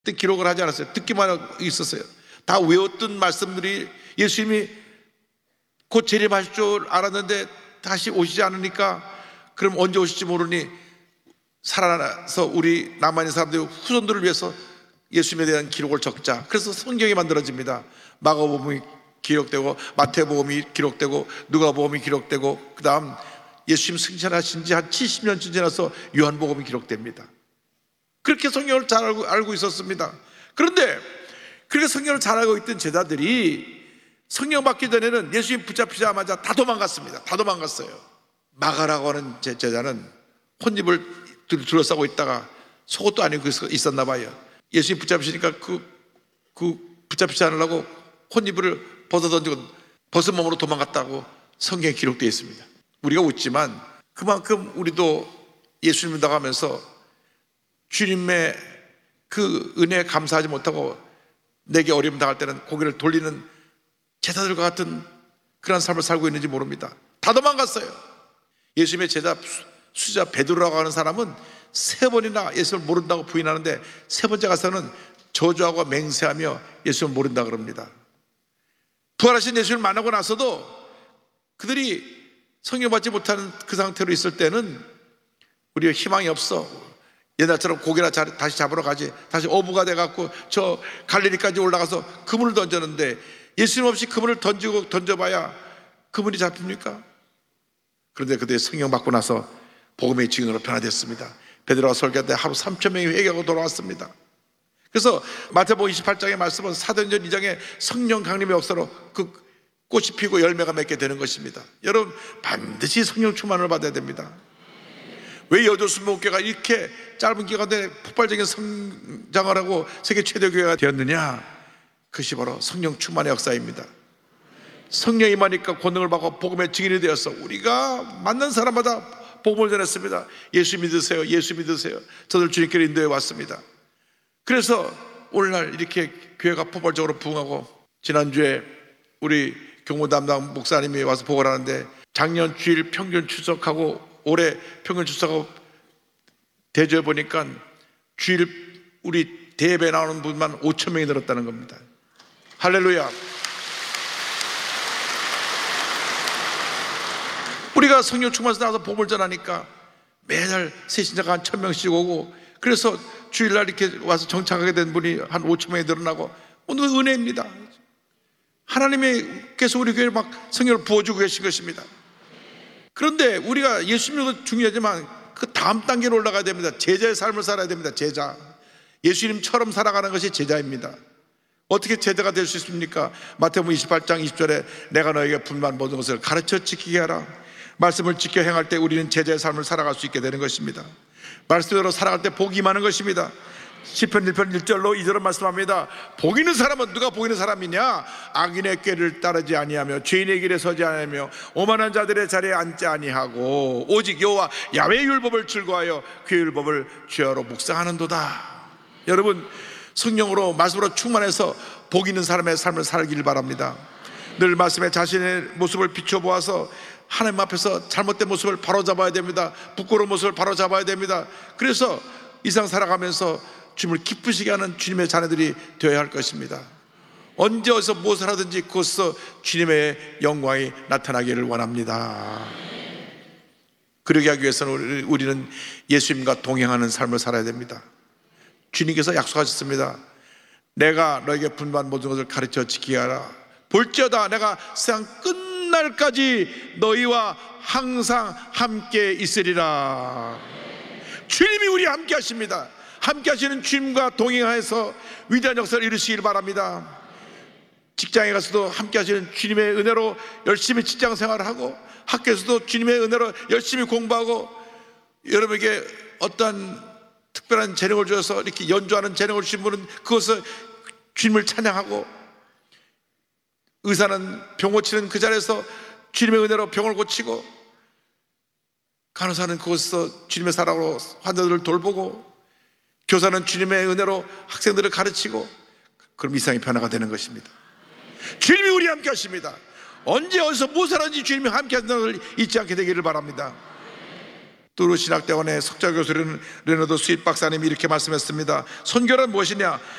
그때 기록을 하지 않았어요. 듣기만 하고 있었어요. 다 외웠던 말씀들이 예수님이 곧 재림하실 줄 알았는데 다시 오시지 않으니까 그럼 언제 오실지 모르니 살아나서 우리 남아있는 사람들 후손들을 위해서 예수님에 대한 기록을 적자. 그래서 성경이 만들어집니다. 마가복음이 기록되고 마태복음이 기록되고 누가복음이 기록되고 그 다음 예수님 승천하신 지 한 70년쯤 지나서 요한복음이 기록됩니다. 그렇게 성경을 잘 알고 있었습니다. 그런데 그렇게 성경을 잘 알고 있던 제자들이 성경 받기 전에는 예수님 붙잡히자마자 다 도망갔습니다. 다 도망갔어요. 마가라고 하는 제자는 혼입을 둘러싸고 있다가 속옷도 안 입고 있었나 봐요. 예수님 붙잡히시니까 그 붙잡히지 않으려고 혼입을 벗어던지고 벗은 몸으로 도망갔다고 성경에 기록되어 있습니다. 우리가 웃지만 그만큼 우리도 예수님 믿어가면서 주님의 그 은혜에 감사하지 못하고 내게 어려움 당할 때는 고개를 돌리는 제자들과 같은 그런 삶을 살고 있는지 모릅니다. 다 도망갔어요. 예수님의 제자 수자 베드로라고 하는 사람은 3번이나 예수를 모른다고 부인하는데 3번째 가서는 저주하고 맹세하며 예수를 모른다 그럽니다. 부활하신 예수를 만나고 나서도 그들이 성령 받지 못하는 그 상태로 있을 때는 우리가 희망이 없어, 옛날처럼 고기나 다시 잡으러 가지, 다시 어부가 돼갖고 저 갈릴리까지 올라가서 그물을 던졌는데 예수님 없이 그물을 던져봐야 그물이 잡힙니까? 그런데 그들이 성령 받고 나서 복음의 증인으로 변화됐습니다. 베드로가 설교할 때 하루 3,000명이 회개하고 돌아왔습니다. 그래서 마태복음 28장의 말씀은 사도행전 2장의 성령 강림의 역사로 그 꽃이 피고 열매가 맺게 되는 것입니다. 여러분 반드시 성령 충만을 받아야 됩니다. 왜 여조순목교가 이렇게 짧은 기간 내에 폭발적인 성장을 하고 세계 최대 교회가 되었느냐? 그것이 바로 성령 충만의 역사입니다. 성령이 임하니까 권능을 받고 복음의 증인이 되어서 우리가 만난 사람마다 복음을 전했습니다. 예수 믿으세요, 예수 믿으세요. 저들 주님께로 인도해 왔습니다. 그래서 오늘날 이렇게 교회가 폭발적으로 부흥하고, 지난주에 우리 경무 담당 목사님이 와서 보고를 하는데 작년 주일 평균 출석하고 올해 평균 출석하고 대조해 보니까 주일 우리 대예배 나오는 분만 5,000명이 늘었다는 겁니다. 할렐루야. 우리가 성령 충만해서 나와서 복음을 전하니까 매달 새신자가 한 1,000명씩 오고, 그래서 주일날 이렇게 와서 정착하게 된 분이 한 5,000명이 늘어나고, 오늘 은혜입니다. 하나님께서 우리 교회에 막 성령을 부어주고 계신 것입니다. 그런데 우리가 예수 믿는 것도 중요하지만 그 다음 단계로 올라가야 됩니다. 제자의 삶을 살아야 됩니다. 제자, 예수님처럼 살아가는 것이 제자입니다. 어떻게 제자가 될 수 있습니까? 마태복음 28장 20절에 내가 너에게 분부한 모든 것을 가르쳐 지키게 하라. 말씀을 지켜 행할 때 우리는 제자의 삶을 살아갈 수 있게 되는 것입니다. 말씀대로 살아갈 때 복이 많은 것입니다. 시편 1편 1절로 2절은 말씀합니다. 복 있는 사람은 누가 복 있는 사람이냐? 악인의 꾀를 따르지 아니하며 죄인의 길에 서지 아니하며 오만한 자들의 자리에 앉지 아니하고 오직 여호와 야훼의 율법을 즐거워하여 그 율법을 주야로 묵상하는도다. 여러분, 성령으로 말씀으로 충만해서 복 있는 사람의 삶을 살기를 바랍니다. 늘 말씀에 자신의 모습을 비춰보아서 하나님 앞에서 잘못된 모습을 바로잡아야 됩니다. 부끄러운 모습을 바로잡아야 됩니다. 그래서 이상 살아가면서 주님을 기쁘시게 하는 주님의 자녀들이 되어야 할 것입니다. 언제 어디서 무엇을 하든지 그것에서 주님의 영광이 나타나기를 원합니다. 그러게 하기 위해서는 우리는 예수님과 동행하는 삶을 살아야 됩니다. 주님께서 약속하셨습니다. 내가 너에게 분부한 모든 것을 가르쳐 지키게 하라. 볼지어다 내가 세상 끝날까지 너희와 항상 함께 있으리라. 주님이 우리와 함께 하십니다. 함께 하시는 주님과 동행하여서 위대한 역사를 이루시길 바랍니다. 직장에 가서도 함께 하시는 주님의 은혜로 열심히 직장 생활을 하고, 학교에서도 주님의 은혜로 열심히 공부하고, 여러분에게 어떠한 특별한 재능을 주어서 이렇게 연주하는 재능을 주신 분은 그것을 주님을 찬양하고, 의사는 병 고치는 그 자리에서 주님의 은혜로 병을 고치고, 간호사는 그곳에서 주님의 사랑으로 환자들을 돌보고, 교사는 주님의 은혜로 학생들을 가르치고, 그럼 이상의 변화가 되는 것입니다. 주님이 우리와 함께 하십니다. 언제 어디서 무엇을 하든지 주님이 함께 하는 것을 잊지 않게 되기를 바랍니다. 두루신학대원의 석좌교수 레너드 스윗 박사님이 이렇게 말씀했습니다. 선교란 무엇이냐?